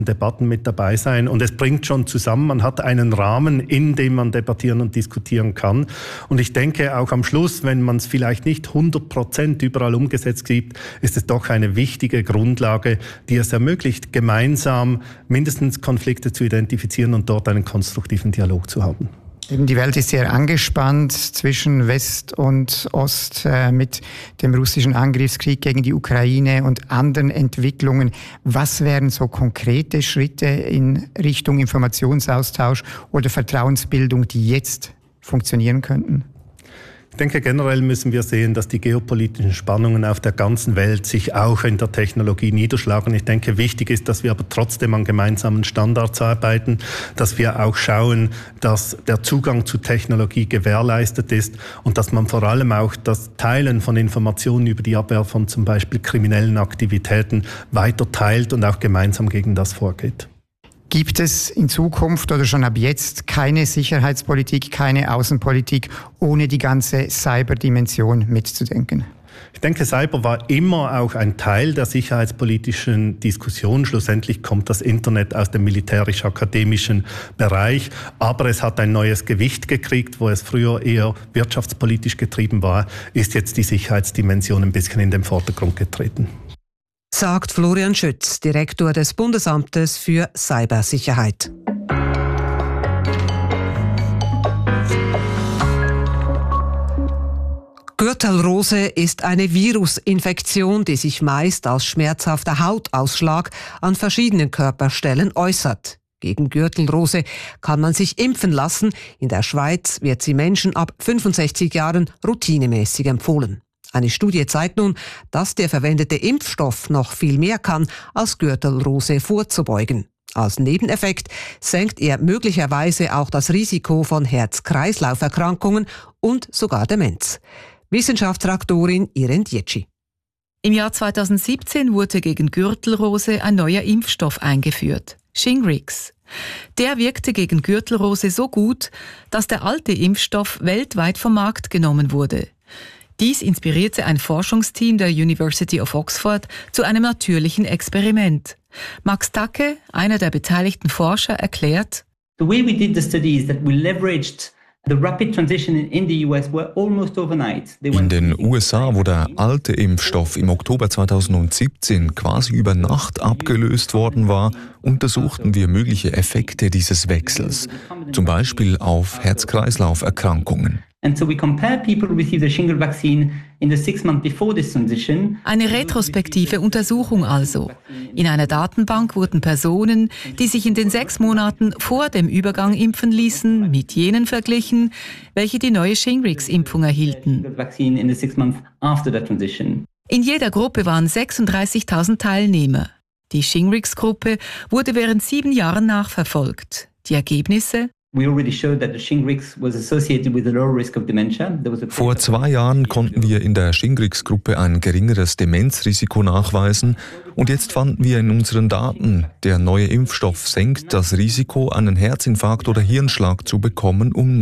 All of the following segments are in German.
Debatten mit dabei sein. Und es bringt schon zusammen, man hat einen Rahmen, in dem man debattieren und diskutieren kann. Und ich denke auch am Schluss, wenn man es vielleicht nicht 100% überall umgesetzt gibt, ist es doch eine wichtige Grundlage, die es ermöglicht, gemeinsam mindestens Konflikte zu identifizieren und dort einen konstruktiven Dialog zu haben. Die Welt ist sehr angespannt zwischen West und Ost mit dem russischen Angriffskrieg gegen die Ukraine und anderen Entwicklungen. Was wären so konkrete Schritte in Richtung Informationsaustausch oder Vertrauensbildung, die jetzt funktionieren könnten? Ich denke, generell müssen wir sehen, dass die geopolitischen Spannungen auf der ganzen Welt sich auch in der Technologie niederschlagen. Ich denke, wichtig ist, dass wir aber trotzdem an gemeinsamen Standards arbeiten, dass wir auch schauen, dass der Zugang zu Technologie gewährleistet ist und dass man vor allem auch das Teilen von Informationen über die Abwehr von zum Beispiel kriminellen Aktivitäten weiter teilt und auch gemeinsam gegen das vorgeht. Gibt es in Zukunft oder schon ab jetzt keine Sicherheitspolitik, keine Außenpolitik, ohne die ganze Cyberdimension mitzudenken? Ich denke, Cyber war immer auch ein Teil der sicherheitspolitischen Diskussion. Schlussendlich kommt das Internet aus dem militärisch-akademischen Bereich, aber es hat ein neues Gewicht gekriegt, wo es früher eher wirtschaftspolitisch getrieben war, ist jetzt die Sicherheitsdimension ein bisschen in den Vordergrund getreten. Sagt Florian Schütz, Direktor des Bundesamtes für Cybersicherheit. Gürtelrose ist eine Virusinfektion, die sich meist als schmerzhafter Hautausschlag an verschiedenen Körperstellen äußert. Gegen Gürtelrose kann man sich impfen lassen. In der Schweiz wird sie Menschen ab 65 Jahren routinemäßig empfohlen. Eine Studie zeigt nun, dass der verwendete Impfstoff noch viel mehr kann, als Gürtelrose vorzubeugen. Als Nebeneffekt senkt er möglicherweise auch das Risiko von Herz-Kreislauf-Erkrankungen und sogar Demenz. Wissenschaftsredaktorin Irene Dietschi. Im Jahr 2017 wurde gegen Gürtelrose ein neuer Impfstoff eingeführt, Shingrix. Der wirkte gegen Gürtelrose so gut, dass der alte Impfstoff weltweit vom Markt genommen wurde. Dies inspirierte ein Forschungsteam der University of Oxford zu einem natürlichen Experiment. Max Tacke, einer der beteiligten Forscher, erklärt: The way we did the study is that we leveraged the rapid transition in the US were almost overnight. In den USA, wo der alte Impfstoff im Oktober 2017 quasi über Nacht abgelöst worden war, untersuchten wir mögliche Effekte dieses Wechsels, zum Beispiel auf Herz-Kreislauf-Erkrankungen. And so we compare people who received the Shingrix vaccine in the 6 months before this transition. Eine retrospektive Untersuchung also. In einer Datenbank wurden Personen, die sich in den 6 Monaten vor dem Übergang impfen ließen, mit jenen verglichen, welche die neue Shingrix-Impfung erhielten. In jeder Gruppe waren 36.000 Teilnehmer. Die Shingrix-Gruppe wurde während 7 Jahren nachverfolgt. Die Ergebnisse: Vor 2 Jahren konnten wir in der Shingrix-Gruppe ein geringeres Demenzrisiko nachweisen und jetzt fanden wir in unseren Daten, der neue Impfstoff senkt das Risiko, einen Herzinfarkt oder Hirnschlag zu bekommen, um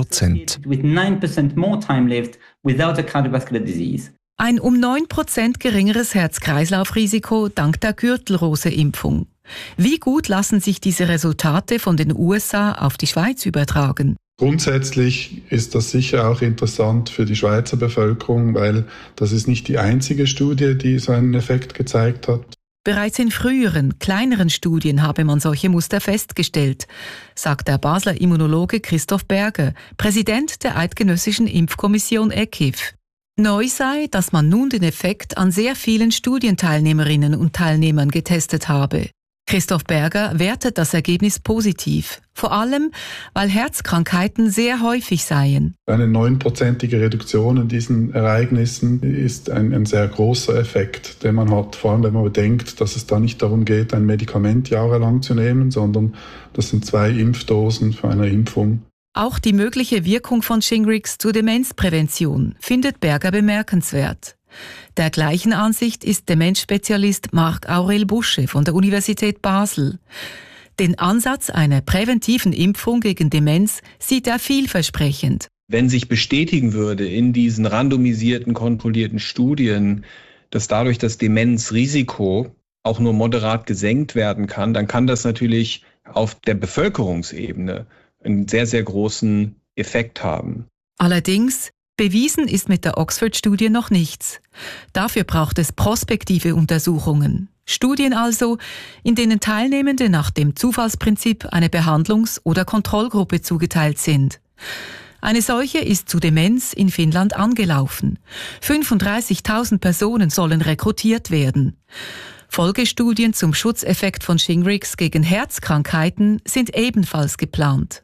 9%. Ein um 9% geringeres Herz-Kreislauf-Risiko dank der Gürtelrose-Impfung. Wie gut lassen sich diese Resultate von den USA auf die Schweiz übertragen? Grundsätzlich ist das sicher auch interessant für die Schweizer Bevölkerung, weil das ist nicht die einzige Studie, die so einen Effekt gezeigt hat. Bereits in früheren, kleineren Studien habe man solche Muster festgestellt, sagt der Basler Immunologe Christoph Berger, Präsident der Eidgenössischen Impfkommission EKIF. Neu sei, dass man nun den Effekt an sehr vielen Studienteilnehmerinnen und Teilnehmern getestet habe. Christoph Berger wertet das Ergebnis positiv, vor allem, weil Herzkrankheiten sehr häufig seien. Eine 9%ige Reduktion in diesen Ereignissen ist ein sehr großer Effekt, den man hat, vor allem wenn man bedenkt, dass es da nicht darum geht, ein Medikament jahrelang zu nehmen, sondern das sind 2 Impfdosen für eine Impfung. Auch die mögliche Wirkung von Shingrix zur Demenzprävention findet Berger bemerkenswert. Der gleichen Ansicht ist Demenzspezialist Marc-Aurel Busche von der Universität Basel. Den Ansatz einer präventiven Impfung gegen Demenz sieht er vielversprechend. Wenn sich bestätigen würde in diesen randomisierten, kontrollierten Studien, dass dadurch das Demenzrisiko auch nur moderat gesenkt werden kann, dann kann das natürlich auf der Bevölkerungsebene einen sehr, sehr großen Effekt haben. Allerdings, bewiesen ist mit der Oxford-Studie noch nichts. Dafür braucht es prospektive Untersuchungen. Studien also, in denen Teilnehmende nach dem Zufallsprinzip eine Behandlungs- oder Kontrollgruppe zugeteilt sind. Eine solche ist zu Demenz in Finnland angelaufen. 35.000 Personen sollen rekrutiert werden. Folgestudien zum Schutzeffekt von Shingrix gegen Herzkrankheiten sind ebenfalls geplant.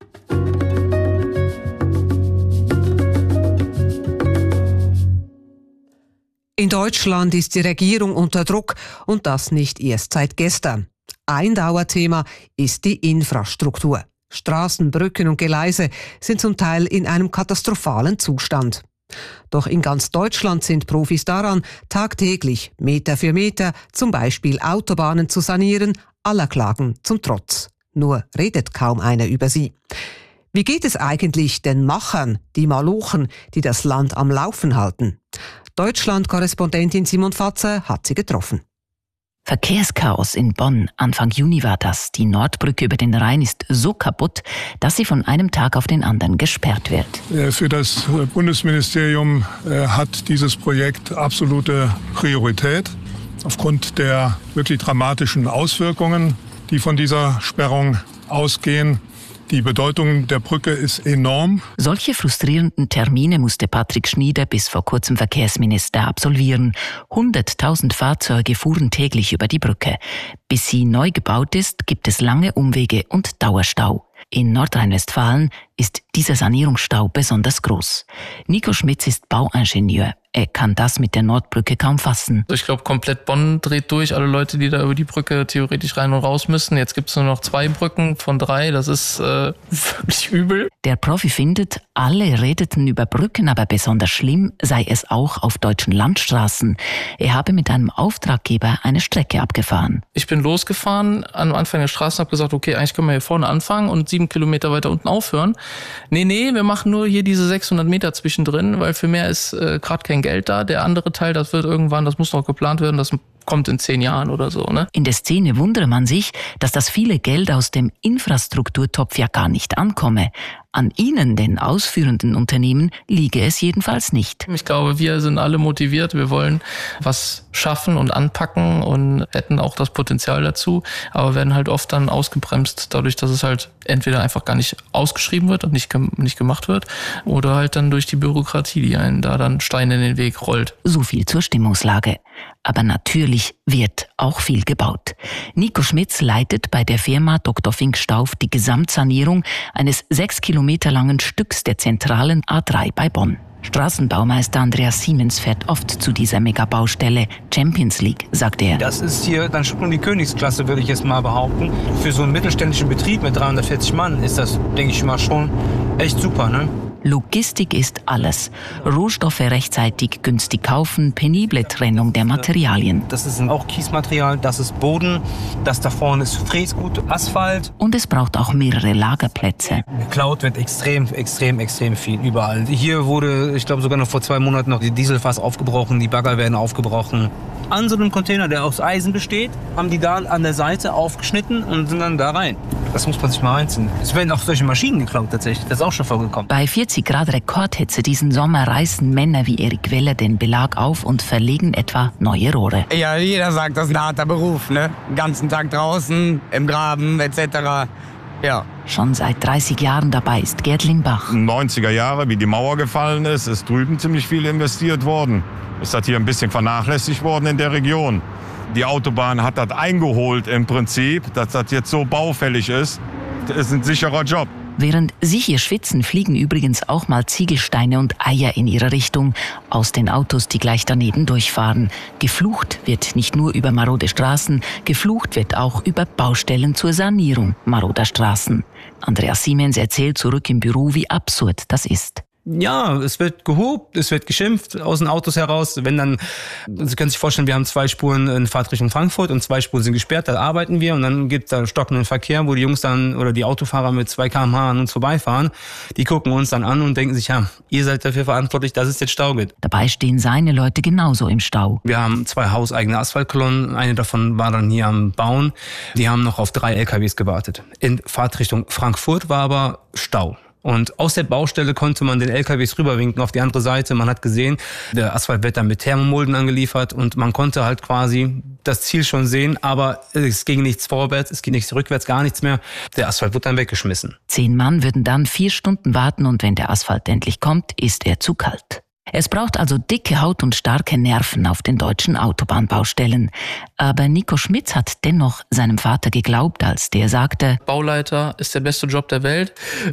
In Deutschland ist die Regierung unter Druck und das nicht erst seit gestern. Ein Dauerthema ist die Infrastruktur. Straßen, Brücken und Gleise sind zum Teil in einem katastrophalen Zustand. Doch in ganz Deutschland sind Profis daran, tagtäglich, Meter für Meter, zum Beispiel Autobahnen zu sanieren, aller Klagen zum Trotz. Nur redet kaum einer über sie. Wie geht es eigentlich den Machern, die Malochen, die das Land am Laufen halten? Deutschland-Korrespondentin Simon Fatzer hat sie getroffen. Verkehrschaos in Bonn. Anfang Juni war das. Die Nordbrücke über den Rhein ist so kaputt, dass sie von einem Tag auf den anderen gesperrt wird. Für das Bundesministerium hat dieses Projekt absolute Priorität. Aufgrund der wirklich dramatischen Auswirkungen, die von dieser Sperrung ausgehen. Die Bedeutung der Brücke ist enorm. Solche frustrierenden Termine musste Patrick Schnieder bis vor kurzem Verkehrsminister absolvieren. 100.000 Fahrzeuge fuhren täglich über die Brücke. Bis sie neu gebaut ist, gibt es lange Umwege und Dauerstau. In Nordrhein-Westfalen ist dieser Sanierungsstau besonders groß. Nico Schmitz ist Bauingenieur. Er kann das mit der Nordbrücke kaum fassen. Ich glaube, komplett Bonn dreht durch. Alle Leute, die da über die Brücke theoretisch rein und raus müssen. Jetzt gibt es nur noch 2 Brücken von 3. Das ist wirklich übel. Der Profi findet, alle redeten über Brücken, aber besonders schlimm sei es auch auf deutschen Landstraßen. Er habe mit einem Auftraggeber eine Strecke abgefahren. Ich bin losgefahren, am Anfang der Straße, habe gesagt, okay, eigentlich können wir hier vorne anfangen und 7 Kilometer weiter unten aufhören. Nee, wir machen nur hier diese 600 Meter zwischendrin, weil für mehr ist gerade kein Geld da. Der andere Teil, das wird irgendwann, das muss noch geplant werden, das kommt in 10 Jahren oder so, ne? In der Szene wundere man sich, dass das viele Geld aus dem Infrastrukturtopf ja gar nicht ankomme. An ihnen, den ausführenden Unternehmen, liege es jedenfalls nicht. Ich glaube, wir sind alle motiviert. Wir wollen was schaffen und anpacken und hätten auch das Potenzial dazu, aber werden halt oft dann ausgebremst dadurch, dass es halt entweder einfach gar nicht ausgeschrieben wird und nicht gemacht wird oder halt dann durch die Bürokratie, die einen da dann Steine in den Weg rollt. So viel zur Stimmungslage. Aber natürlich wird auch viel gebaut. Nico Schmitz leitet bei der Firma Dr. Fink Stauf die Gesamtsanierung eines 6 Kilometer langen Stücks der zentralen A3 bei Bonn. Straßenbaumeister Andreas Siemens fährt oft zu dieser Megabaustelle. Champions League, sagt er. Das ist hier dann schon die Königsklasse, würde ich jetzt mal behaupten. Für so einen mittelständischen Betrieb mit 340 Mann ist das, denke ich mal, schon echt super, ne? Logistik ist alles. Rohstoffe rechtzeitig günstig kaufen, penible Trennung der Materialien. Das ist auch Kiesmaterial, das ist Boden, das da vorne ist Fräsgut, Asphalt. Und es braucht auch mehrere Lagerplätze. Geklaut wird extrem viel, überall. Hier wurde, ich glaube sogar noch vor 2 Monaten noch die Dieselfass aufgebrochen, die Bagger werden aufgebrochen. An so einem Container, der aus Eisen besteht, haben die da an der Seite aufgeschnitten und sind dann da rein. Das muss man sich mal reinziehen. Es werden auch solche Maschinen geklaut tatsächlich, das ist auch schon vorgekommen. Bei 40 Grad Rekordhitze diesen Sommer reißen Männer wie Erik Weller den Belag auf und verlegen etwa neue Rohre. Ja, jeder sagt, das ist ein harter Beruf, ne? Den ganzen Tag draußen, im Graben etc. Ja. Schon seit 30 Jahren dabei ist Gerd Limbach. 90er Jahre, wie die Mauer gefallen ist drüben ziemlich viel investiert worden. Ist das hier ein bisschen vernachlässigt worden in der Region. Die Autobahn hat das eingeholt im Prinzip, dass das jetzt so baufällig ist. Das ist ein sicherer Job. Während Sie hier schwitzen, fliegen übrigens auch mal Ziegelsteine und Eier in Ihre Richtung aus den Autos, die gleich daneben durchfahren. Geflucht wird nicht nur über marode Straßen, geflucht wird auch über Baustellen zur Sanierung maroder Straßen. Andreas Siemens erzählt zurück im Büro, wie absurd das ist. Ja, es wird gehobt, es wird geschimpft aus den Autos heraus. Wenn dann, Sie können sich vorstellen, wir haben 2 Spuren in Fahrtrichtung Frankfurt und 2 Spuren sind gesperrt, da arbeiten wir und dann gibt es da stockenden Verkehr, wo die Jungs dann oder die Autofahrer mit 2 km/h an uns vorbeifahren. Die gucken uns dann an und denken sich, ja, ihr seid dafür verantwortlich, dass es jetzt Stau gibt. Dabei stehen seine Leute genauso im Stau. Wir haben 2 hauseigene Asphaltkolonnen, eine davon war dann hier am Bauen. Die haben noch auf 3 LKWs gewartet. In Fahrtrichtung Frankfurt war aber Stau. Und aus der Baustelle konnte man den LKWs rüberwinken auf die andere Seite. Man hat gesehen, der Asphalt wird dann mit Thermomulden angeliefert und man konnte halt quasi das Ziel schon sehen, aber es ging nichts vorwärts, es ging nichts rückwärts, gar nichts mehr. Der Asphalt wurde dann weggeschmissen. 10 Mann würden dann 4 Stunden warten und wenn der Asphalt endlich kommt, ist er zu kalt. Es braucht also dicke Haut und starke Nerven auf den deutschen Autobahnbaustellen. Aber Nico Schmitz hat dennoch seinem Vater geglaubt, als der sagte, Bauleiter ist der beste Job der Welt.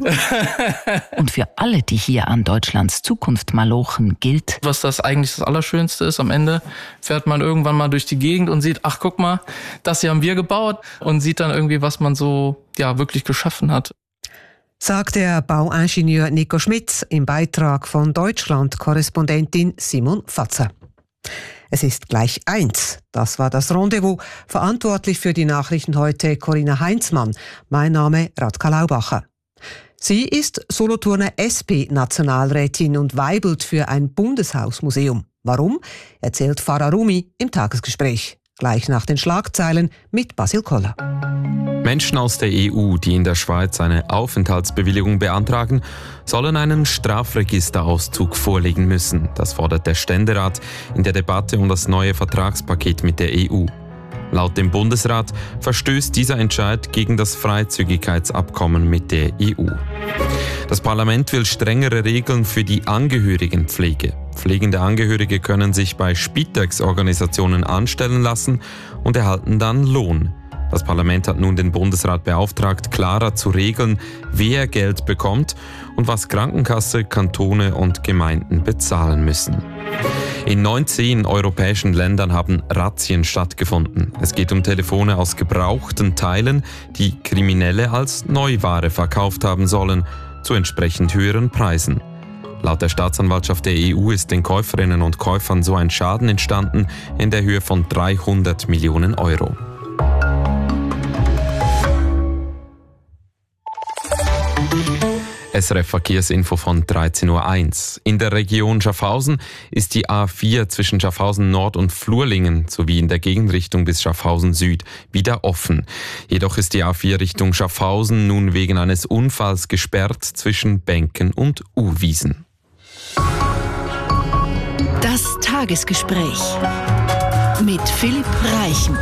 Und für alle, die hier an Deutschlands Zukunft malochen, gilt, was das eigentlich das Allerschönste ist, am Ende fährt man irgendwann mal durch die Gegend und sieht, ach guck mal, das hier haben wir gebaut und sieht dann irgendwie, was man so wirklich geschaffen hat. Sagt der Bauingenieur Nico Schmitz im Beitrag von Deutschland-Korrespondentin Simon Fatzer. Es ist gleich 1. Das war das Rendezvous. Verantwortlich für die Nachrichten heute Corinna Heinzmann. Mein Name Radka Laubacher. Sie ist Solothurner SP-Nationalrätin und weibelt für ein Bundeshausmuseum. Warum? Erzählt Farah Rumi im Tagesgespräch. Gleich nach den Schlagzeilen mit Basil Koller. Menschen aus der EU, die in der Schweiz eine Aufenthaltsbewilligung beantragen, sollen einen Strafregisterauszug vorlegen müssen. Das fordert der Ständerat in der Debatte um das neue Vertragspaket mit der EU. Laut dem Bundesrat verstößt dieser Entscheid gegen das Freizügigkeitsabkommen mit der EU. Das Parlament will strengere Regeln für die Angehörigenpflege. Pflegende Angehörige können sich bei Spitex-Organisationen anstellen lassen und erhalten dann Lohn. Das Parlament hat nun den Bundesrat beauftragt, klarer zu regeln, wer Geld bekommt und was Krankenkasse, Kantone und Gemeinden bezahlen müssen. In 19 europäischen Ländern haben Razzien stattgefunden. Es geht um Telefone aus gebrauchten Teilen, die Kriminelle als Neuware verkauft haben sollen, zu entsprechend höheren Preisen. Laut der Staatsanwaltschaft der EU ist den Käuferinnen und Käufern so ein Schaden entstanden in der Höhe von 300 Millionen Euro. SRF Verkehrsinfo von 13.01 Uhr. In der Region Schaffhausen ist die A4 zwischen Schaffhausen Nord und Flurlingen sowie in der Gegenrichtung bis Schaffhausen Süd wieder offen. Jedoch ist die A4 Richtung Schaffhausen nun wegen eines Unfalls gesperrt zwischen Benken und Uwiesen. Das Tagesgespräch mit Philipp Reichen.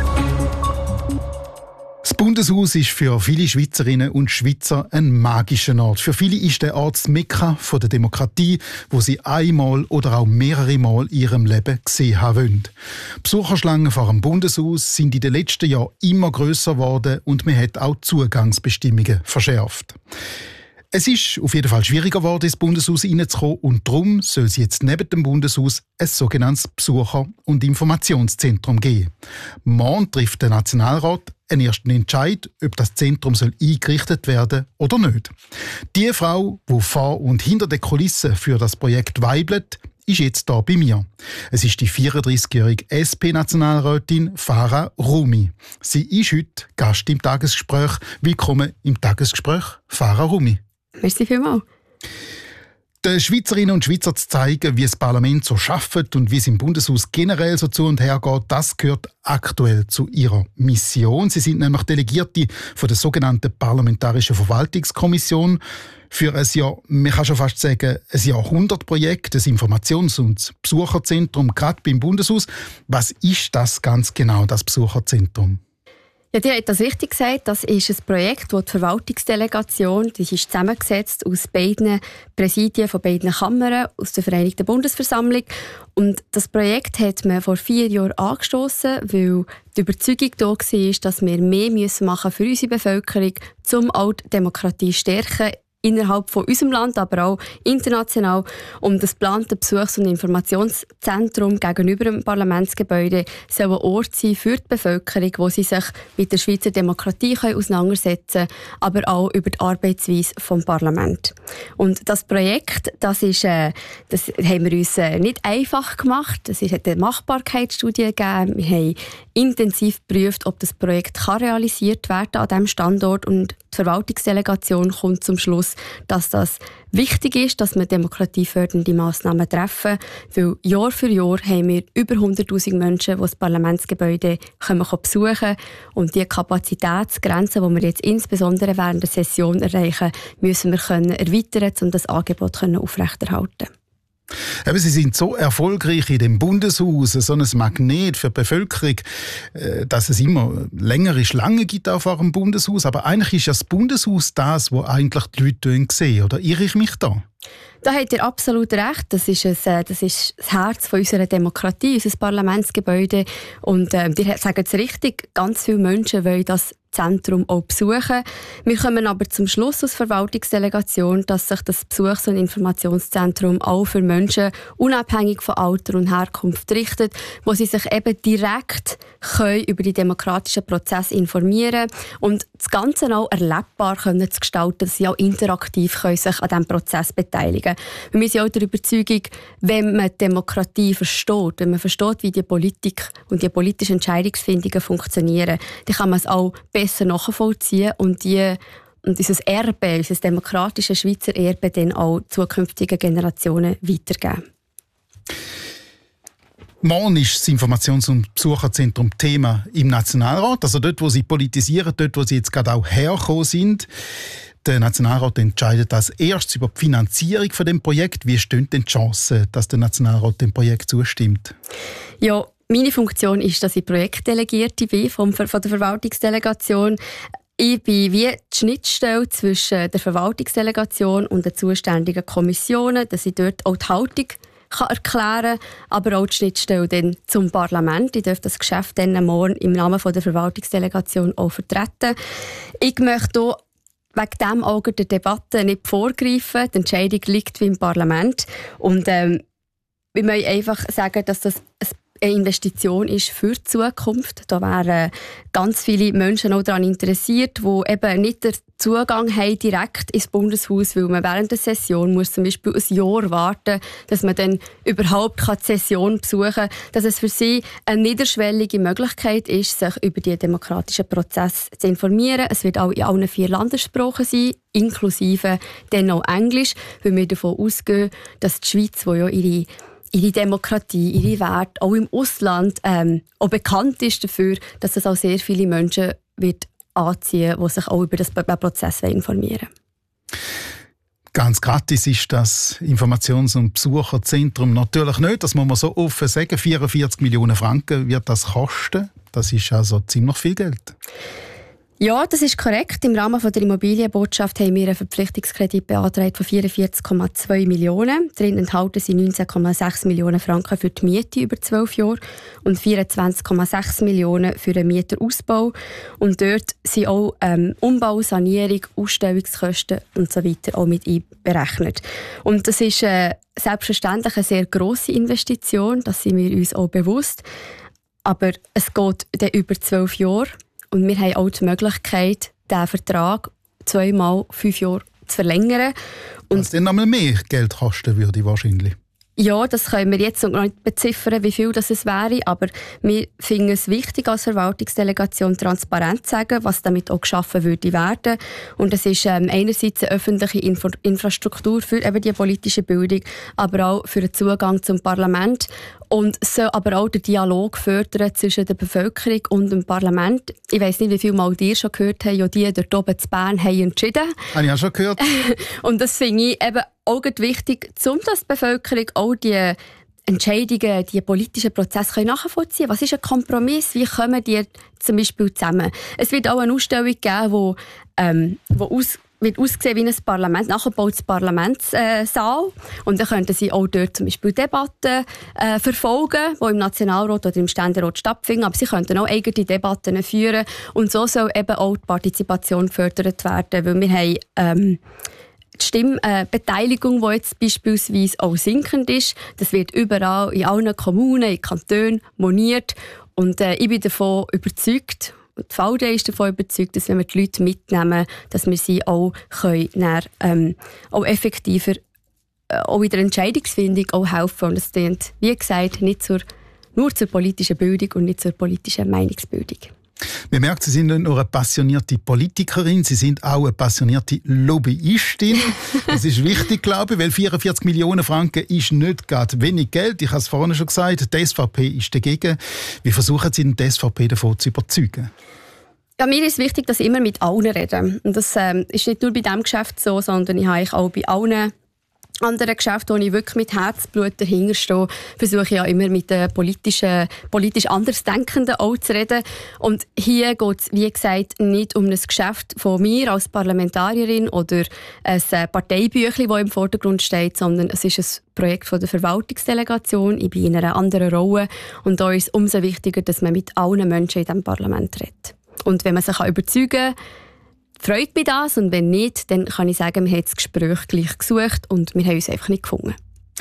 Das Bundeshaus ist für viele Schweizerinnen und Schweizer ein magischer Ort. Für viele ist der Ort das Mekka von der Demokratie, wo sie einmal oder auch mehrere Mal in ihrem Leben gesehen haben wollen. Besucherschlangen vor dem Bundeshaus sind in den letzten Jahren immer grösser geworden und man hat auch Zugangsbestimmungen verschärft. Es ist auf jeden Fall schwieriger geworden, ins Bundeshaus reinzukommen und darum soll es jetzt neben dem Bundeshaus ein sogenanntes Besucher- und Informationszentrum geben. Morgen trifft der Nationalrat einen ersten Entscheid, ob das Zentrum soll eingerichtet werden oder nicht. Die Frau, die vor und hinter den Kulissen für das Projekt weibelt, ist jetzt hier bei mir. Es ist die 34-jährige SP-Nationalrätin Farah Rumi. Sie ist heute Gast im Tagesgespräch. Willkommen im Tagesgespräch, Farah Rumi. Merci vielmals. Den Schweizerinnen und Schweizern zu zeigen, wie das Parlament so arbeitet und wie es im Bundeshaus generell so zu und her geht, das gehört aktuell zu ihrer Mission. Sie sind nämlich Delegierte von der sogenannten Parlamentarischen Verwaltungskommission für ein Jahr, man kann schon fast sagen, ein Jahrhundertprojekt, das Informations- und Besucherzentrum, gerade beim Bundeshaus. Was ist das ganz genau, das Besucherzentrum? Ja, die hat das richtig gesagt. Das ist ein Projekt, das die Verwaltungsdelegation, die ist zusammengesetzt aus beiden Präsidien von beiden Kammern, aus der Vereinigten Bundesversammlung. Und das Projekt hat man vor 4 Jahren angestoßen, weil die Überzeugung da war, dass wir mehr machen für unsere Bevölkerung, um auch die Demokratie zu stärken innerhalb von unserem Land, aber auch international. Und das geplante Besuchs- und Informationszentrum gegenüber dem Parlamentsgebäude soll ein Ort sein für die Bevölkerung, wo sie sich mit der Schweizer Demokratie auseinandersetzen können, aber auch über die Arbeitsweise des Parlaments. Und das Projekt, das haben wir uns nicht einfach gemacht. Es hat eine Machbarkeitsstudie gegeben. Wir haben intensiv geprüft, ob das Projekt realisiert werden an diesem Standort. Und die Verwaltungsdelegation kommt zum Schluss, dass das wichtig ist, dass wir demokratiefördernde Massnahmen treffen. Weil Jahr für Jahr haben wir über 100'000 Menschen, die das Parlamentsgebäude besuchen können. Und die Kapazitätsgrenze, die wir jetzt insbesondere während der Session erreichen, müssen wir erweitern, um das Angebot aufrechterhalten. Eben, Sie sind so erfolgreich in dem Bundeshaus, so ein Magnet für die Bevölkerung, dass es immer längere Schlangen gibt auch vor dem Bundeshaus. Aber eigentlich ist ja das Bundeshaus das, was eigentlich die Leute sehen. Oder irre ich mich da? Da habt ihr absolut recht. Das ist das Herz von unserer Demokratie, unser Parlamentsgebäude. Und ihr sagt es richtig, ganz viele Menschen wollen das Zentrum auch besuchen. Wir kommen aber zum Schluss als Verwaltungsdelegation, dass sich das Besuchs- und Informationszentrum auch für Menschen unabhängig von Alter und Herkunft richtet, wo sie sich eben direkt über die demokratischen Prozesse informieren und das Ganze auch erlebbar können zu gestalten, dass sie auch interaktiv sich an diesem Prozess beteiligen können. Wir sind auch der Überzeugung, wenn man Demokratie versteht, wenn man versteht, wie die Politik und die politischen Entscheidungsfindungen funktionieren, dann kann man es auch besser nachvollziehen und unser Erbe, unser demokratisches Schweizer Erbe dann auch zukünftigen Generationen weitergeben. Morgen ist das Informations- und Besucherzentrum Thema im Nationalrat, also dort, wo Sie politisieren, dort, wo Sie jetzt gerade auch hergekommen sind. Der Nationalrat entscheidet als erstes über die Finanzierung von dem Projekt. Wie stehen denn die Chancen, dass der Nationalrat dem Projekt zustimmt? Ja, meine Funktion ist, dass ich Projektdelegierte bin von der Verwaltungsdelegation. Ich bin wie die Schnittstelle zwischen der Verwaltungsdelegation und den zuständigen Kommissionen, dass ich dort auch die Haltung erklären kann, aber auch die Schnittstelle dann zum Parlament. Ich darf das Geschäft dann morgen im Namen der Verwaltungsdelegation auch vertreten. Ich möchte hier wegen diesem Auge der Debatte nicht vorgreifen. Die Entscheidung liegt wie im Parlament. Und wir müssen einfach sagen, dass das eine Investition ist für die Zukunft. Da wären ganz viele Menschen auch daran interessiert, die eben nicht den Zugang haben direkt ins Bundeshaus, weil man während der Session muss zum Beispiel ein Jahr warten, dass man dann überhaupt die Session besuchen kann, dass es für sie eine niederschwellige Möglichkeit ist, sich über die demokratischen Prozesse zu informieren. Es wird auch in allen 4 Landessprachen sein, inklusive dann auch Englisch, weil wir davon ausgehen, dass die Schweiz, wo ja ihre Demokratie, ihre Werte, auch im Ausland, auch bekannt ist dafür, dass es auch sehr viele Menschen wird anziehen, die sich auch über den Prozess informieren wollen. Ganz gratis ist das Informations- und Besucherzentrum natürlich nicht. Das muss man so offen sagen. 44 Millionen Franken wird das kosten. Das ist also ziemlich viel Geld. Ja, das ist korrekt. Im Rahmen der Immobilienbotschaft haben wir einen Verpflichtungskredit beantragt von 44,2 Millionen. Darin enthalten sind 19,6 Millionen Franken für die Miete über 12 Jahre und 24,6 Millionen für den Mieterausbau. Und dort sind auch Umbau, Sanierung, Ausstellungskosten und so weiter auch mit einberechnet. Und das ist selbstverständlich eine sehr grosse Investition, das sind wir uns auch bewusst. Aber es geht dann über 12 Jahre. Und wir haben auch die Möglichkeit, diesen Vertrag 2-mal 5 Jahre zu verlängern. Und was dann einmal mehr Geld kosten würde wahrscheinlich. Ja, das können wir jetzt noch nicht beziffern, wie viel das es wäre, aber wir finden es wichtig, als Verwaltungsdelegation transparent zu sagen, was damit auch geschaffen würde werden. Und es ist einerseits eine öffentliche Infrastruktur für eben die politische Bildung, aber auch für den Zugang zum Parlament und soll aber auch den Dialog fördern zwischen der Bevölkerung und dem Parlament. Ich weiss nicht, wie viel Mal ihr schon gehört habt, ja, die dort oben in Bern haben entschieden. Habe ich auch schon gehört. Und das finde ich eben auch wichtig, um dass die Bevölkerung auch die Entscheidungen, die politischen Prozesse nachvollziehen können. Was ist ein Kompromiss? Wie kommen die zum Beispiel zusammen? Es wird auch eine Ausstellung geben, wird aussehen wie ein Parlament, nachgebautes Parlamentssaal. Und dann könnten Sie auch dort zum Beispiel Debatten verfolgen, die im Nationalrat oder im Ständerat stattfinden. Aber Sie könnten auch eigene Debatten führen. Und so soll eben auch die Partizipation gefördert werden, weil wir haben die die Stimmbeteiligung, die jetzt beispielsweise auch sinkend ist, das wird überall in allen Kommunen, in Kantonen moniert. Und ich bin davon überzeugt, und die VD ist davon überzeugt, dass wenn wir die Leute mitnehmen, dass wir sie auch können, auch effektiver auch in der Entscheidungsfindung auch helfen. Und das dient, wie gesagt, nicht nur zur politischen Bildung und nicht zur politischen Meinungsbildung. Man merkt, Sie sind nicht nur eine passionierte Politikerin, Sie sind auch eine passionierte Lobbyistin. Das ist wichtig, glaube ich, weil 44 Millionen Franken ist nicht gerade wenig Geld. Ich habe es vorhin schon gesagt, die SVP ist dagegen. Wie versuchen Sie denn die SVP davon zu überzeugen? Ja, mir ist wichtig, dass ich immer mit allen rede. Und das ist nicht nur bei diesem Geschäft so, sondern ich habe auch bei allen anderen Geschäften, wo ich wirklich mit Herzblut dahinter stehe, versuche ich ja immer mit den politisch Andersdenkenden auch zu reden. Und hier geht es, wie gesagt, nicht um ein Geschäft von mir als Parlamentarierin oder ein Parteibüchlein, das im Vordergrund steht, sondern es ist ein Projekt von der Verwaltungsdelegation. Ich bin in einer anderen Rolle und da ist es umso wichtiger, dass man mit allen Menschen in diesem Parlament redet. Und wenn man sich überzeugen kann, freut mich das, und wenn nicht, dann kann ich sagen, wir haben das Gespräch gleich gesucht und wir haben uns einfach nicht gefunden.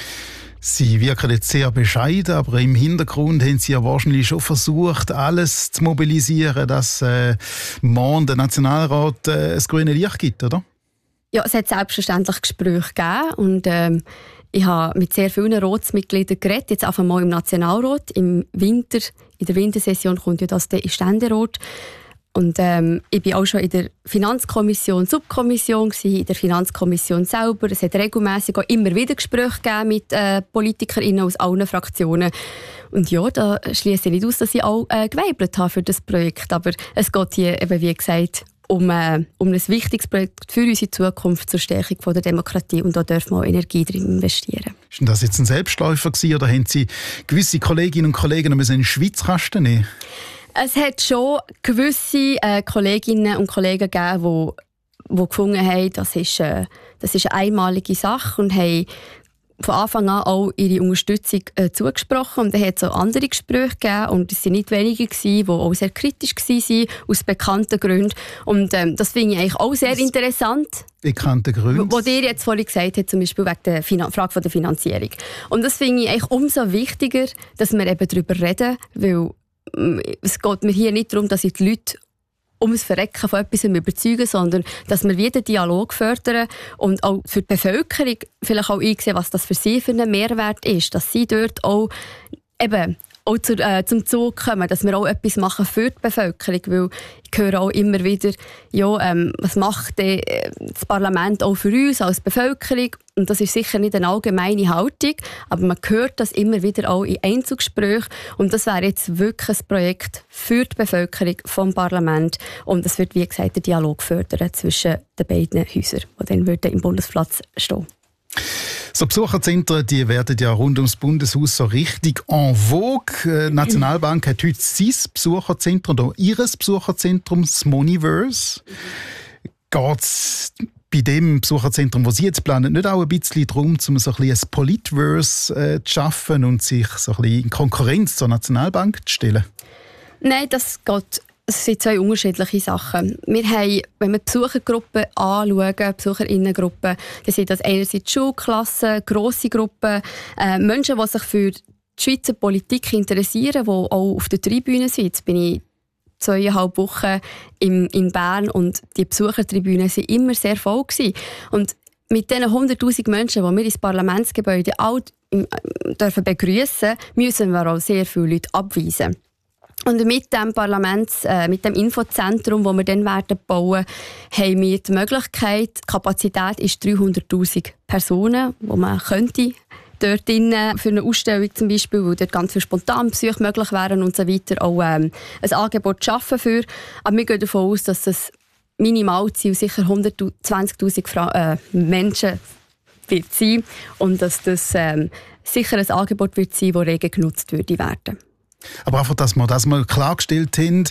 Sie wirken jetzt sehr bescheiden, aber im Hintergrund haben Sie ja wahrscheinlich schon versucht, alles zu mobilisieren, dass morgen der Nationalrat das grüne Licht gibt, oder? Ja, es hat selbstverständlich Gespräche gegeben und ich habe mit sehr vielen Ratsmitgliedern geredet, jetzt einfach mal im Nationalrat. Im Winter, in der Wintersession kommt ja das in den Ständerat. Und ich bin auch schon in der Finanzkommission, Subkommission gewesen, in der Finanzkommission selber. Es hat regelmässig auch immer wieder Gespräche gegeben mit PolitikerInnen aus allen Fraktionen. Und ja, da schliesse ich nicht aus, dass ich auch geweibelt habe für das Projekt. Aber es geht hier eben, wie gesagt, um ein wichtiges Projekt für unsere Zukunft zur Stärkung von der Demokratie. Und da dürfen wir auch Energie drin investieren. Ist das jetzt ein Selbstläufer gewesen, oder haben Sie gewisse Kolleginnen und Kollegen in den Schweizkasten nehmen? Es hat schon gewisse Kolleginnen und Kollegen gegeben, die gefunden haben, das ist eine einmalige Sache und haben von Anfang an auch ihre Unterstützung zugesprochen. Und dann hat es auch andere Gespräche gegeben und es waren nicht wenige gewesen, die auch sehr kritisch waren, aus bekannten Gründen. Und das finde ich eigentlich auch sehr interessant. Bekannte Gründe? Was ihr jetzt vorhin gesagt habt, zum Beispiel wegen der Frage von der Finanzierung. Und das finde ich eigentlich umso wichtiger, dass wir eben darüber reden, weil es geht mir hier nicht darum, dass ich die Leute ums Verrecken von etwas überzeugen, sondern dass wir wieder Dialog fördern und auch für die Bevölkerung vielleicht auch einsehen, was das für sie für einen Mehrwert ist, dass sie dort auch eben auch zum Zug kommen, dass wir auch etwas machen für die Bevölkerung, weil ich höre auch immer wieder, ja, was macht das Parlament auch für uns als Bevölkerung? Und das ist sicher nicht eine allgemeine Haltung, aber man hört das immer wieder auch in Einzelgesprächen. Und das wäre jetzt wirklich ein Projekt für die Bevölkerung vom Parlament. Und es wird, wie gesagt, den Dialog fördern zwischen den beiden Häusern, die dann im Bundesplatz stehen. So Besucherzentren, die werden ja rund ums Bundeshaus so richtig en vogue. Die Nationalbank hat heute sein Besucherzentrum, oder ihres Besucherzentrum, das Moniverse. Geht es bei dem Besucherzentrum, das Sie jetzt planen, nicht auch ein bisschen darum, um so ein Politverse zu schaffen und sich so ein bisschen in Konkurrenz zur Nationalbank zu stellen? Nein, das sind zwei unterschiedliche Sachen. Wir haben, wenn wir Besuchergruppen anschauen, Besucherinnengruppen, dann sind das einerseits Schulklassen, grosse Gruppen, Menschen, die sich für die Schweizer Politik interessieren, die auch auf der Tribüne sind. Jetzt bin ich 2,5 Wochen in Bern und die Besuchertribünen waren immer sehr voll gewesen. Und mit diesen 100'000 Menschen, die wir ins Parlamentsgebäude all dürfen begrüßen, müssen wir auch sehr viele Leute abweisen. Und mit dem mit dem Infozentrum, das wir dann bauen werden, haben wir die Möglichkeit, die Kapazität ist 300'000 Personen, die man könnte dort drinnen für eine Ausstellung zum Beispiel, wo dort ganz viele Spontanbesuche möglich wären und so weiter, auch ein Angebot schaffen für. Aber wir gehen davon aus, dass das Minimalziel sicher 120'000 Menschen wird sein und dass das sicher ein Angebot wird sein, das rege genutzt würde werden. Aber einfach, dass wir das mal klargestellt haben,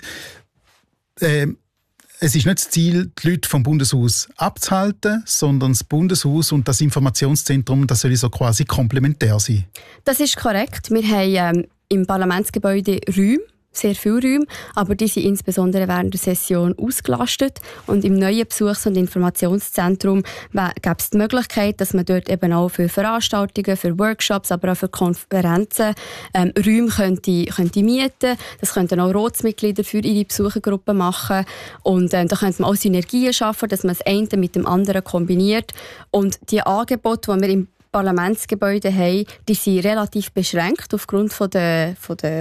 es ist nicht das Ziel, die Leute vom Bundeshaus abzuhalten, sondern das Bundeshaus und das Informationszentrum, das soll so quasi komplementär sein. Das ist korrekt. Wir haben im Parlamentsgebäude Räume, sehr viele Räume, aber die sind insbesondere während der Session ausgelastet. Und im neuen Besuchs- und Informationszentrum gäbe es die Möglichkeit, dass man dort eben auch für Veranstaltungen, für Workshops, aber auch für Konferenzen Räume könnte mieten. Das könnten auch Ratsmitglieder für ihre Besuchergruppe machen. Und da könnte man auch Synergien schaffen, dass man das eine mit dem anderen kombiniert. Und die Angebote, die wir im Parlamentsgebäude haben, die sind relativ beschränkt aufgrund von der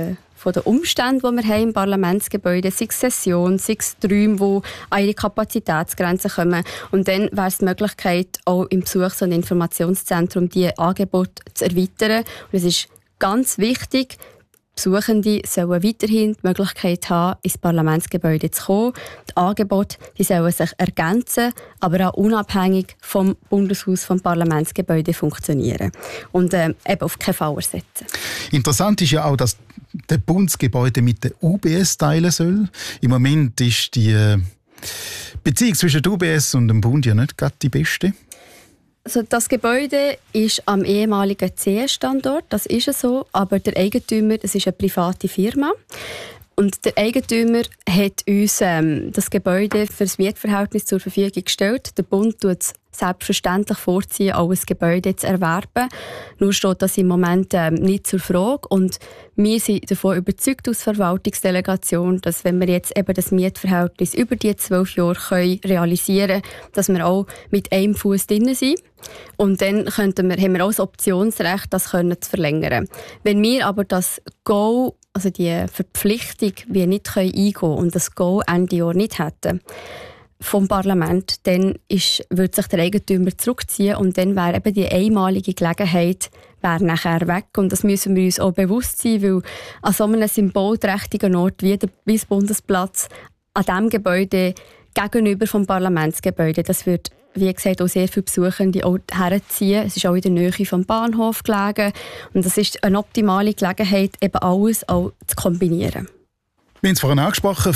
Umstände, die wir haben im Parlamentsgebäude, sei es Session, sei es die Räume, die an ihre Kapazitätsgrenzen kommen. Und dann wäre es die Möglichkeit, auch im Besuchs- und Informationszentrum diese Angebote zu erweitern. Und es ist ganz wichtig, Besuchende sollen weiterhin die Möglichkeit haben, ins Parlamentsgebäude zu kommen. Die Angebote sollen sich ergänzen, aber auch unabhängig vom Bundeshaus, vom Parlamentsgebäude funktionieren. Und eben auf keinen Fall ersetzen. Interessant ist ja auch, dass der Bundesgebäude mit der UBS teilen soll. Im Moment ist die Beziehung zwischen der UBS und dem Bund ja nicht gerade die beste. Also das Gebäude ist am ehemaligen CS-Standort, das ist es so, aber der Eigentümer, das ist eine private Firma. Und der Eigentümer hat uns das Gebäude für das Mietverhältnis zur Verfügung gestellt. Der Bund tut es selbstverständlich vorziehen, auch ein Gebäude zu erwerben. Nur steht das im Moment nicht zur Frage. Und wir sind davon überzeugt als Verwaltungsdelegation, dass wenn wir jetzt eben das Mietverhältnis über die 12 Jahre realisieren können, dass wir auch mit einem Fuß drin sind. Und dann haben wir auch das Optionsrecht, das zu verlängern. Wenn wir aber das Go, also die Verpflichtung, wir nicht eingehen können und das Go Ende Jahr nicht hätten vom Parlament, dann würde sich der Eigentümer zurückziehen und dann wäre eben die einmalige Gelegenheit nachher weg. Und das müssen wir uns auch bewusst sein, weil an so einem symbolträchtigen Ort wie das Bundesplatz, an diesem Gebäude gegenüber vom Parlamentsgebäude, das wird, wie gesagt, auch sehr viele Besuchende auch herziehen. Es ist auch in der Nähe vom Bahnhof gelegen. Und das ist eine optimale Gelegenheit, eben alles auch zu kombinieren. Wir haben es vorhin angesprochen,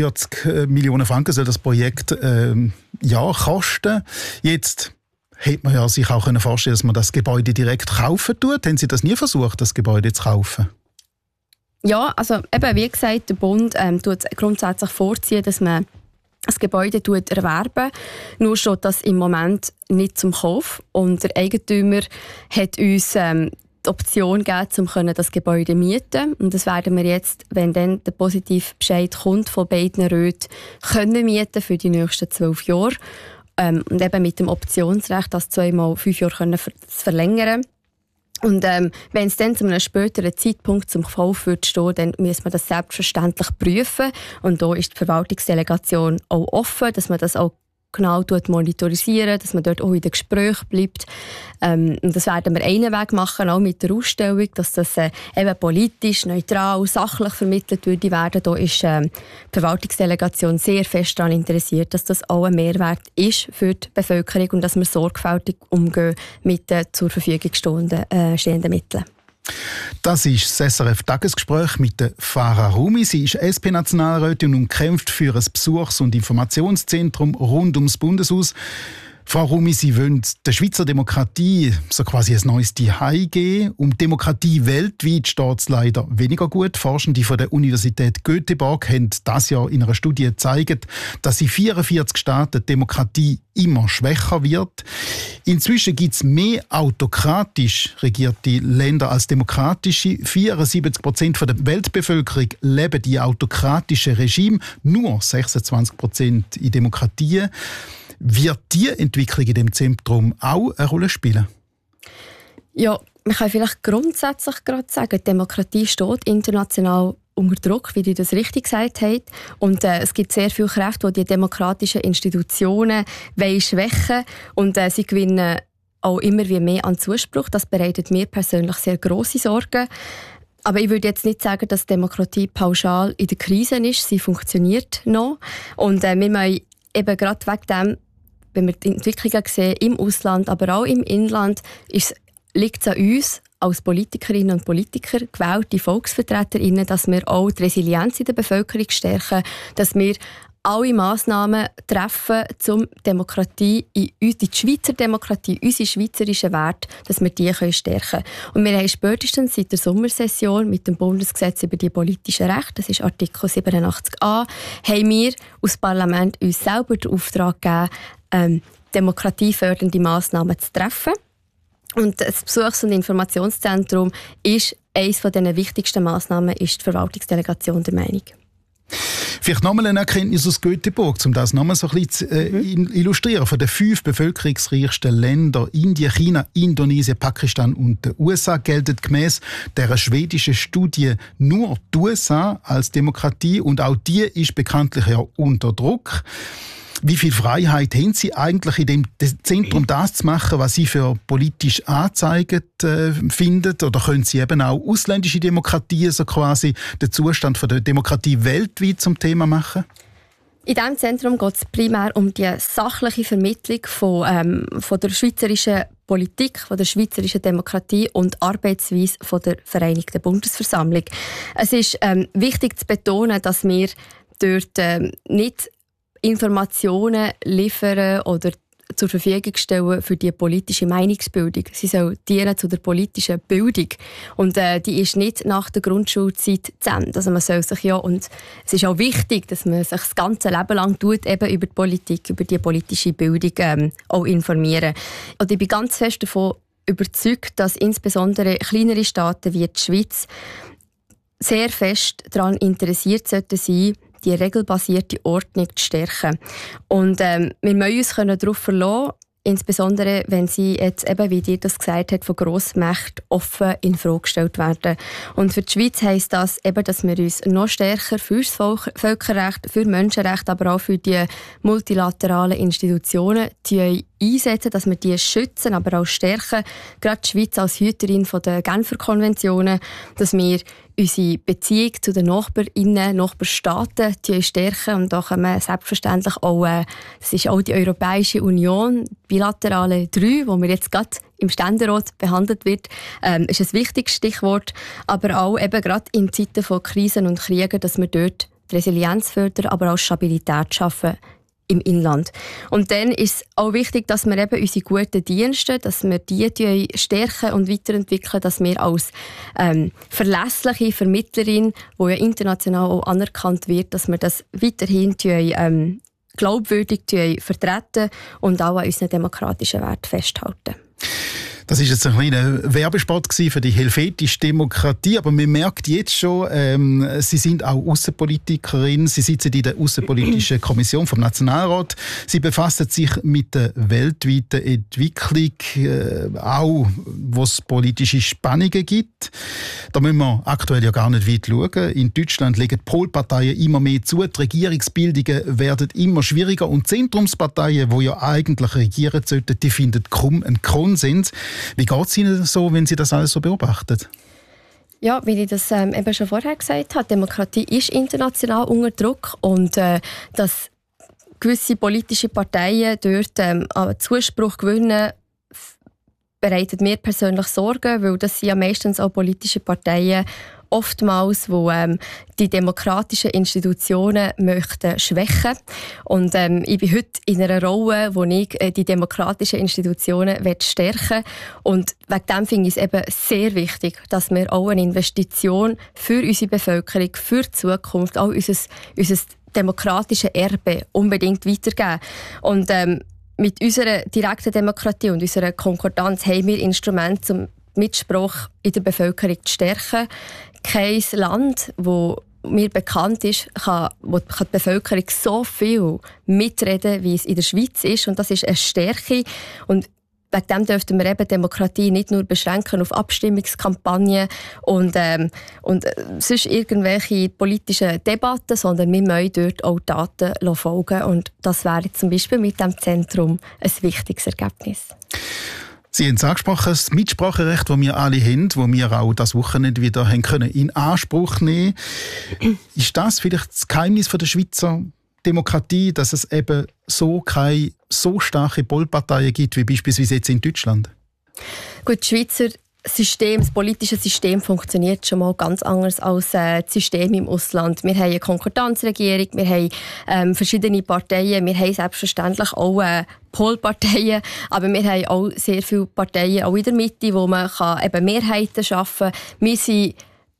44 Millionen Franken soll das Projekt kosten. Jetzt hätte man ja sich auch vorstellen können, dass man das Gebäude direkt kaufen tut. Haben Sie das nie versucht, das Gebäude zu kaufen? Ja, also eben, wie gesagt, der Bund tut grundsätzlich vorziehen, dass man das Gebäude erwerben. Nur steht das im Moment nicht zum Kauf. Und der Eigentümer hat uns die Option gegeben, um das Gebäude zu mieten. Und das werden wir jetzt, wenn dann der positive Bescheid kommt von beiden Räten, können mieten für die nächsten 12 Jahre. Und eben mit dem Optionsrecht, das 2x5 Jahre zu verlängern. Und wenn es dann zu einem späteren Zeitpunkt zum Kauf wird stehen, dann muss man das selbstverständlich prüfen. Und da ist die Verwaltungsdelegation auch offen, dass man das auch genau monitorisieren, dass man dort auch in den Gesprächen bleibt. Und das werden wir einen Weg machen, auch mit der Ausstellung, dass das eben politisch, neutral, sachlich vermittelt würde werden. Da ist die Verwaltungsdelegation sehr fest daran interessiert, dass das auch ein Mehrwert ist für die Bevölkerung und dass wir sorgfältig umgehen mit den zur Verfügung stehenden Mitteln. Das ist das SRF-Tagesgespräch mit der Farah Rumi. Sie ist SP-Nationalrätin und kämpft für ein Besuchs- und Informationszentrum rund ums Bundeshaus. Frau Rumi, Sie wollen der Schweizer Demokratie so quasi ein neues Zuhause geben. Um Demokratie weltweit steht es leider weniger gut. Forschende von der Universität Göteborg haben das Jahr in einer Studie gezeigt, dass in 44 Staaten die Demokratie immer schwächer wird. Inzwischen gibt es mehr autokratisch regierte Länder als demokratische. 74% der Weltbevölkerung leben in autokratischen Regimen, nur 26% in Demokratien. Wird diese Entwicklung in dem Zentrum auch eine Rolle spielen? Ja, man kann vielleicht grundsätzlich gerade sagen, Demokratie steht international unter Druck, wie du das richtig gesagt hast. Und es gibt sehr viele Kräfte, die demokratischen Institutionen schwächen wollen. Und sie gewinnen auch immer mehr an Zuspruch. Das bereitet mir persönlich sehr grosse Sorgen. Aber ich würde jetzt nicht sagen, dass Demokratie pauschal in der Krise ist. Sie funktioniert noch. Und wir müssen eben gerade wegen dem, wenn wir die Entwicklungen sehen, im Ausland, aber auch im Inland, liegt es an uns, als Politikerinnen und Politiker, gewählte VolksvertreterInnen, dass wir auch die Resilienz in der Bevölkerung stärken, dass wir alle Massnahmen treffen, um die Schweizer Demokratie, unsere schweizerischen Werte, dass wir die stärken können. Und wir haben spätestens seit der Sommersession mit dem Bundesgesetz über die politischen Rechte, das ist Artikel 87a, haben wir als Parlament uns selber den Auftrag gegeben, demokratiefördernde Massnahmen zu treffen. Und das Besuchs- und Informationszentrum ist eines der wichtigsten Massnahmen, ist die Verwaltungsdelegation der Meinung. Vielleicht nochmal eine Erkenntnis aus Göteborg, um das nochmal so ein bisschen zu illustrieren. Von den 5 bevölkerungsreichsten Ländern, Indien, China, Indonesien, Pakistan und den USA, gelten gemäss dieser schwedischen Studie nur die USA als Demokratie und auch die ist bekanntlich ja unter Druck. Wie viel Freiheit haben Sie eigentlich in dem Zentrum, das zu machen, was Sie für politisch angezeigt finden? Oder können Sie eben auch ausländische Demokratien, so quasi den Zustand von der Demokratie weltweit zum Thema machen? In diesem Zentrum geht es primär um die sachliche Vermittlung von der schweizerischen Politik, von der schweizerischen Demokratie und Arbeitsweise von der Vereinigten Bundesversammlung. Es ist wichtig zu betonen, dass wir dort nicht Informationen liefern oder zur Verfügung stellen für die politische Meinungsbildung. Sie soll dienen zu der politischen Bildung. Und die ist nicht nach der Grundschulzeit zu Ende. Also man soll sich und es ist auch wichtig, dass man sich das ganze Leben lang eben über die Politik, über die politische Bildung auch informieren. Und ich bin ganz fest davon überzeugt, dass insbesondere kleinere Staaten wie die Schweiz sehr fest daran interessiert sollten sein, die regelbasierte Ordnung zu stärken. Und wir müssen uns darauf verlassen, insbesondere wenn sie jetzt eben, wie dir das gesagt hat, von Grossmächten offen in Frage gestellt werden. Und für die Schweiz heisst das eben, dass wir uns noch stärker für das Völkerrecht, für Menschenrechte, aber auch für die multilateralen Institutionen einsetzen, dass wir die schützen, aber auch stärken. Gerade die Schweiz als Hüterin von der Genfer Konventionen, dass wir unsere Beziehung zu den Nachbarstaaten stärken. Und da kann man selbstverständlich auch, das ist auch die Europäische Union, bilaterale 3, wo wir jetzt gerade im Ständerat behandelt wird, ist ein wichtiges Stichwort. Aber auch eben gerade in Zeiten von Krisen und Kriegen, dass wir dort die Resilienz fördern, aber auch Stabilität schaffen im Inland. Und dann ist es auch wichtig, dass wir eben unsere guten Dienste, dass wir die stärken und weiterentwickeln, dass wir als verlässliche Vermittlerin, die ja international auch anerkannt wird, dass wir das weiterhin glaubwürdig vertreten und auch an unseren demokratischen Werten festhalten. Das ist jetzt ein kleiner Werbespot für die helvetische Demokratie, aber man merkt jetzt schon, Sie sind auch Aussenpolitikerin, Sie sitzen in der Aussenpolitischen Kommission vom Nationalrat, Sie befassen sich mit der weltweiten Entwicklung, auch wo es politische Spannungen gibt. Da müssen wir aktuell ja gar nicht weit schauen. In Deutschland legen die Polparteien immer mehr zu, die Regierungsbildungen werden immer schwieriger und Zentrumsparteien, die ja eigentlich regieren sollten, die finden kaum einen Konsens. Wie geht es Ihnen so, wenn Sie das alles so beobachten? Ja, wie ich das eben schon vorher gesagt habe, Demokratie ist international unter Druck und dass gewisse politische Parteien dort Zuspruch gewinnen, bereitet mir persönlich Sorgen, weil das sind ja meistens auch politische Parteien, oftmals, wo die demokratischen Institutionen möchten schwächen. Und ich bin heute in einer Rolle, wo ich die demokratischen Institutionen stärken will. Und wegen dem finde ich es eben sehr wichtig, dass wir auch eine Investition für unsere Bevölkerung, für die Zukunft, auch unser demokratisches Erbe unbedingt weitergeben. Und mit unserer direkten Demokratie und unserer Konkordanz haben wir Instrumente, zum Mitsprache in der Bevölkerung zu stärken. Kein Land, wo mir bekannt ist, wo die Bevölkerung so viel mitreden, wie es in der Schweiz ist. Und das ist eine Stärke. Und wegen dem dürften wir eben Demokratie nicht nur beschränken auf Abstimmungskampagnen und sonst irgendwelche politischen Debatten, sondern wir müssen dort auch Daten folgen. Und das wäre zum Beispiel mit dem Zentrum ein wichtiges Ergebnis. Sie haben es angesprochen, das Mitspracherecht, das wir alle haben, das wir auch das Wochenende wieder haben können, in Anspruch nehmen. Ist das vielleicht das Geheimnis der Schweizer Demokratie, dass es eben keine so starke Polparteien gibt, wie beispielsweise jetzt in Deutschland? Gut, die Schweizer das politische System funktioniert schon mal ganz anders als das System im Ausland. Wir haben eine Konkordanzregierung, wir haben verschiedene Parteien, wir haben selbstverständlich auch Polparteien, aber wir haben auch sehr viele Parteien, auch in der Mitte, wo man eben Mehrheiten schaffen kann. Wir sind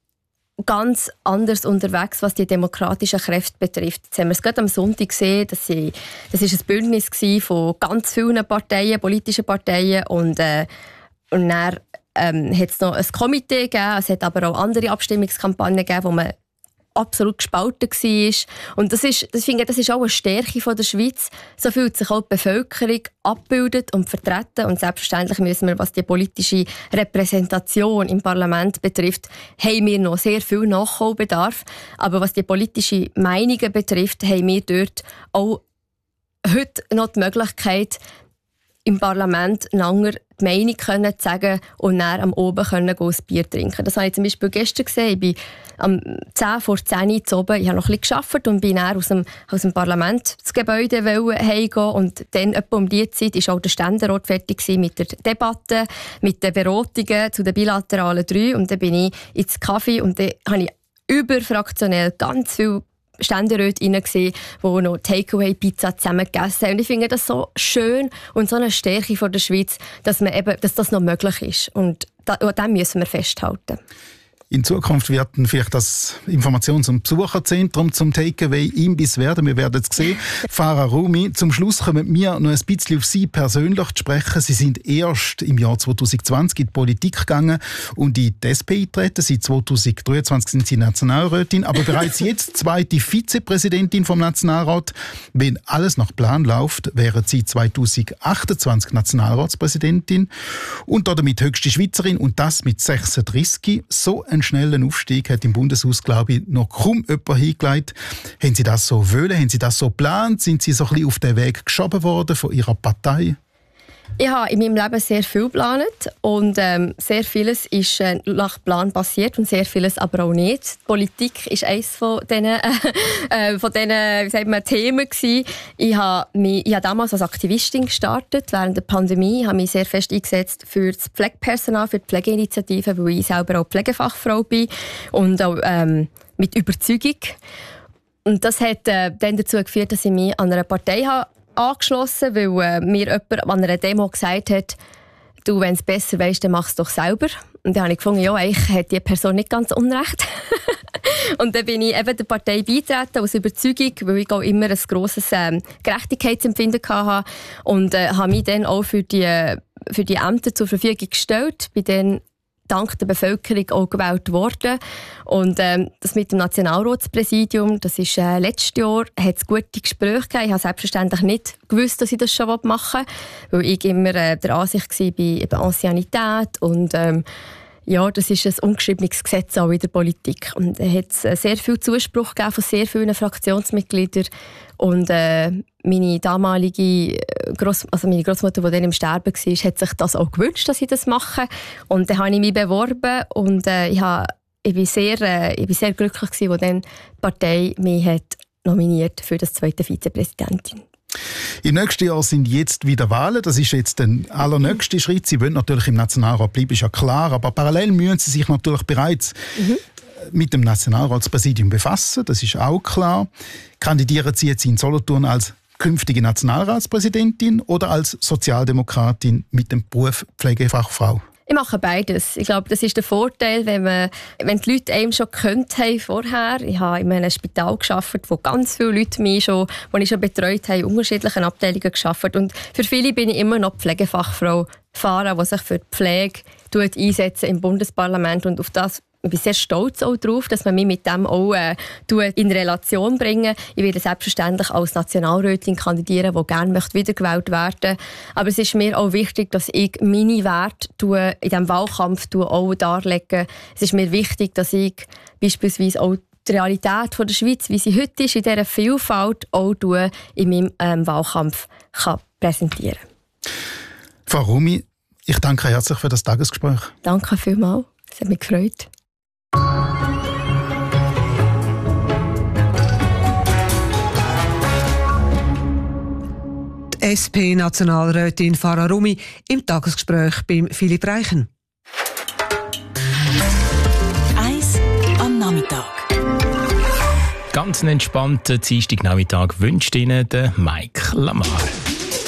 ganz anders unterwegs, was die demokratischen Kräfte betrifft. Jetzt haben wir es gerade am Sonntag gesehen, das war ein Bündnis von ganz vielen Parteien, politischen Parteien, und dann hat es noch ein Komitee gegeben, es hat aber auch andere Abstimmungskampagnen gegeben, wo man absolut gespalten war. Und das ist auch eine Stärke von der Schweiz. So fühlt sich auch die Bevölkerung abgebildet und vertreten. Und selbstverständlich müssen wir, was die politische Repräsentation im Parlament betrifft, haben wir noch sehr viel Nachholbedarf. Aber was die politischen Meinungen betrifft, haben wir dort auch heute noch die Möglichkeit, im Parlament einander die Meinung zu sagen und dann am Oben ein Bier trinken. Das habe ich zum Beispiel gestern gesehen. Ich bin am 10 vor 10 Uhr zu oben, ich habe noch ein bisschen gearbeitet und bin dann aus dem Parlamentsgebäude heimgehen. Und dann etwa um diese Zeit war auch der Ständerat fertig mit der Debatte, mit den Beratungen zu den bilateralen 3. Und dann bin ich ins Kaffee und dann habe ich überfraktionell ganz viel Ständeräte reingesehen, die noch Takeaway-Pizza zusammen gegessen haben. Und ich finde das so schön und so eine Stärke von der Schweiz, dass das noch möglich ist. Und an dem müssen wir festhalten. In Zukunft wird vielleicht das Informations- und Besucherzentrum zum Takeaway-Imbiss werden. Wir werden es sehen. Farah Roumi, zum Schluss kommen wir noch ein bisschen auf Sie persönlich zu sprechen. Sie sind erst im Jahr 2020 in die Politik gegangen und in die SP eingetreten. Seit 2023 sind Sie Nationalrätin, aber bereits jetzt zweite Vizepräsidentin vom Nationalrat. Wenn alles nach Plan läuft, wären Sie 2028 Nationalratspräsidentin und damit höchste Schweizerin, und das mit 36. So einen schnellen Aufstieg hat im Bundeshaus, glaube ich, noch kaum jemand hingelegt. Haben Sie das so wollen? Haben Sie das so geplant? Sind Sie so ein bisschen auf den Weg geschoben worden von Ihrer Partei? Ich habe in meinem Leben sehr viel geplant und sehr vieles ist nach Plan passiert und sehr vieles aber auch nicht. Die Politik ist eines von diesen wie sagt man, Themen gewesen. Ich habe damals als Aktivistin gestartet während der Pandemie. Ich habe mich sehr fest eingesetzt für das Pflegepersonal, für die Pflegeinitiative, weil ich selber auch Pflegefachfrau bin und auch mit Überzeugung. Und das hat dann dazu geführt, dass ich mich an einer Partei angeschlossen, weil mir jemand an einer Demo gesagt hat, du, wenn es besser weisst, dann mach es doch selber. Und dann habe ich gefunden, ja, eigentlich hat die Person nicht ganz unrecht. Und dann bin ich eben der Partei beigetreten, aus Überzeugung, weil ich auch immer ein grosses Gerechtigkeitsempfinden hatte und habe mich dann auch für die Ämter zur Verfügung gestellt. Bin dann dank der Bevölkerung auch gewählt worden. Und das mit dem Nationalratspräsidium, das ist letztes Jahr, hat es gute Gespräche gegeben. Ich habe selbstverständlich nicht gewusst, dass ich das schon machen will, weil ich immer der Ansicht war, bei Anciennität und ja, das ist ein ungeschriebenes Gesetz auch in der Politik. Und es hat sehr viel Zuspruch gegeben von sehr vielen Fraktionsmitgliedern. Und meine damalige meine Großmutter, die dann im Sterben war, hat sich das auch gewünscht, dass ich das mache. Und dann habe ich mich beworben und ich bin sehr glücklich gewesen, als dann die Partei mich hat nominiert für das zweite Vizepräsidentin. Im nächsten Jahr sind jetzt wieder Wahlen. Das ist jetzt der allernächste Schritt. Sie wollen natürlich im Nationalrat bleiben, ist ja klar. Aber parallel müssen Sie sich natürlich bereits mit dem Nationalratspräsidium befassen. Das ist auch klar. Kandidieren Sie jetzt in Solothurn als künftige Nationalratspräsidentin oder als Sozialdemokratin mit dem Beruf Pflegefachfrau? Ich mache beides. Ich glaube, das ist der Vorteil, wenn die Leute einem schon gekannt haben vorher. Ich habe in einem Spital gearbeitet, wo ganz viele Leute mich schon betreut haben, in unterschiedlichen Abteilungen gearbeitet. Und für viele bin ich immer noch Pflegefachfrau, Farah, die sich für die Pflege einsetzt im Bundesparlament. Und auf das ich bin sehr stolz auch darauf, dass man mich mit dem auch in Relation bringen. Ich werde selbstverständlich als Nationalrätin kandidieren, die gerne wiedergewählt werden möchte. Aber es ist mir auch wichtig, dass ich meine Werte in diesem Wahlkampf auch darlege. Es ist mir wichtig, dass ich beispielsweise auch die Realität von der Schweiz, wie sie heute ist, in dieser Vielfalt auch in meinem Wahlkampf kann präsentieren kann. Frau Roumi, ich danke herzlich für das Tagesgespräch. Danke vielmals. Es hat mich gefreut. Die SP-Nationalrätin Farah Roumi im Tagesgespräch beim Philipp Reichen. ganz entspannten Dienstagnachmittag wünscht Ihnen der Mike Lamar.